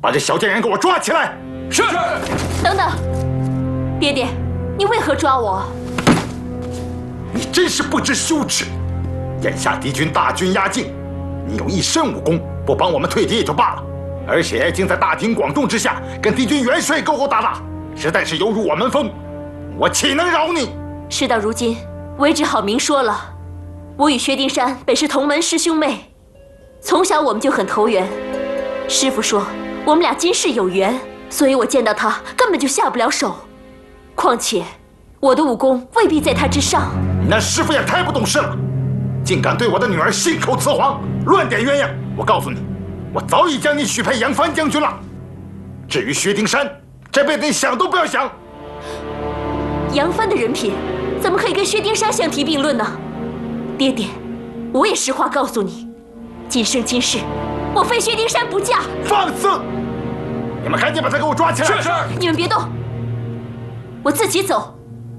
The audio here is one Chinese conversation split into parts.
把这小贱人给我抓起来！ 是。 等等，爹爹，你为何抓我？ 你真是不知羞耻！眼下敌军大军压境，你有一身武功，不帮我们退敌也就罢了，而且竟在大庭广众之下跟敌军元帅勾勾搭搭，实在是有辱我门风，我岂能饶你？ 事到如今，我只好明说了，我与薛丁山本是同门师兄妹，从小我们就很投缘。师傅说我们俩今世有缘，所以我见到他根本就下不了手。况且我的武功未必在他之上。 你那师傅也太不懂事了，竟敢对我的女儿信口雌黄，乱点鸳鸯！我告诉你，我早已将你许配杨帆将军了。至于薛丁山，这辈子你想都不要想。 杨帆的人品怎么可以跟薛丁山相提并论呢？爹爹，我也实话告诉你，今生今世，我非薛丁山不嫁。 放肆！你们赶紧把他给我抓起来！ 是。 你们别动，我自己走。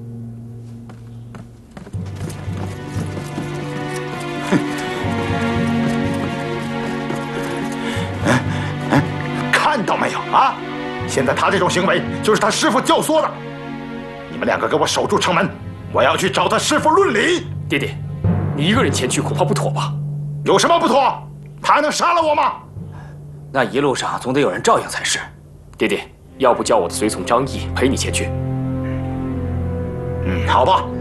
看到没有啊？现在他这种行为就是他师傅教唆的。你们两个给我守住城门，我要去找他师傅论理。 爹爹，你一个人前去恐怕不妥吧？ 有什么不妥？他还能杀了我吗？ 那一路上总得有人照应才是。 爹爹，要不叫我的随从张毅陪你前去？ 好吧。